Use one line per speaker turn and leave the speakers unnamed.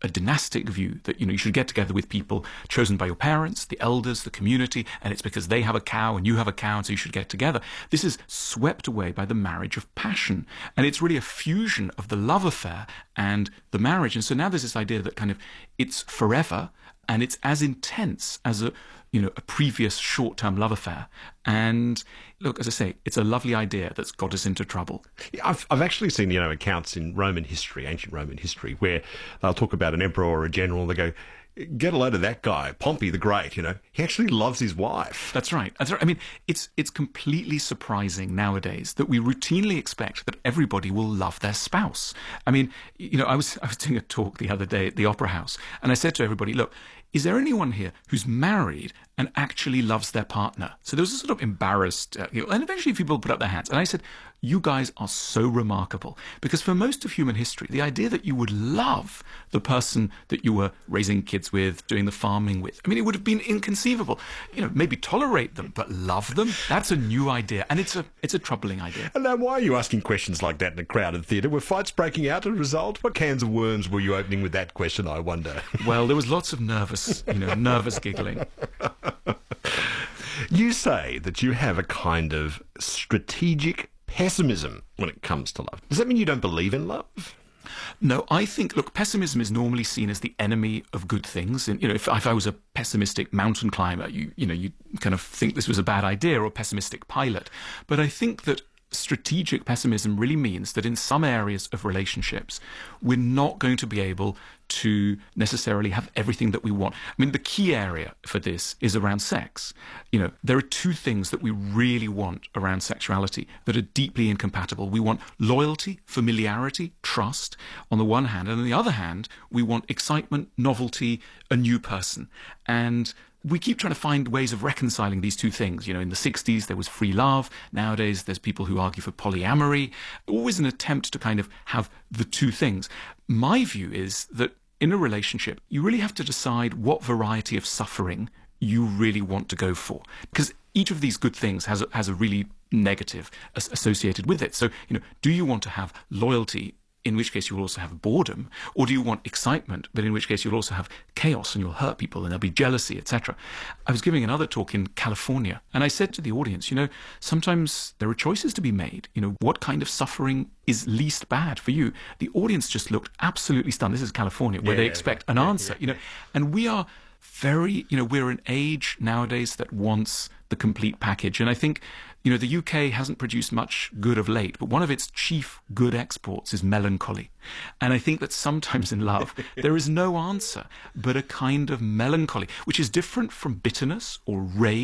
a dynastic view that, you should get together with people chosen by your parents, the elders, the community, and it's because they have a cow and you have a cow, and so you should get together. This is swept away by the marriage of passion. And it's really a fusion of the love affair and the marriage. And so now there's this idea that kind of it's forever and it's as intense as a previous short-term love affair. And look, as I say, it's a lovely idea that's got us into trouble.
Yeah, I've actually seen, accounts in Roman history, ancient Roman history, where they'll talk about an emperor or a general, and they go, get a load of that guy, Pompey the Great, he actually loves his wife.
That's right. I mean, it's completely surprising nowadays that we routinely expect that everybody will love their spouse. I mean, I was doing a talk the other day at the Opera House, and I said to everybody, look, is there anyone here who's married and actually loves their partner? So there was a sort of embarrassed, and eventually people put up their hands. And I said, you guys are so remarkable, because for most of human history, the idea that you would love the person that you were raising kids with, doing the farming with, I mean, it would have been inconceivable. Maybe tolerate them, but love them? That's a new idea, and it's a troubling idea.
And now, why are you asking questions like that in a crowded theatre? Were fights breaking out as a result? What cans of worms were you opening with that question, I wonder?
Well, there was lots of nervous giggling.
You say that you have a kind of strategic pessimism when it comes to love. Does that mean you don't believe in love?
No, I think, look, pessimism is normally seen as the enemy of good things. And, if I was a pessimistic mountain climber, you kind of think this was a bad idea, or a pessimistic pilot. But I think that strategic pessimism really means that in some areas of relationships, we're not going to be able to necessarily have everything that we want. I mean, the key area for this is around sex. There are two things that we really want around sexuality that are deeply incompatible. We want loyalty, familiarity, trust on the one hand, and on the other hand, we want excitement, novelty, a new person. And we keep trying to find ways of reconciling these two things. In the 60s, there was free love. Nowadays, there's people who argue for polyamory. Always an attempt to kind of have the two things. My view is that in a relationship, you really have to decide what variety of suffering you really want to go for. Because each of these good things has a really negative associated with it. So, do you want to have loyalty, in which case you'll also have boredom, or do you want excitement, but in which case you'll also have chaos and you'll hurt people and there'll be jealousy, etc. I was giving another talk in California, and I said to the audience, sometimes there are choices to be made. What kind of suffering is least bad for you? The audience just looked absolutely stunned. This is California, where they expect an answer, and we are very, we're an age nowadays that wants the complete package. And I think, the UK hasn't produced much good of late, but one of its chief good exports is melancholy. And I think that sometimes in love, there is no answer but a kind of melancholy, which is different from bitterness or rage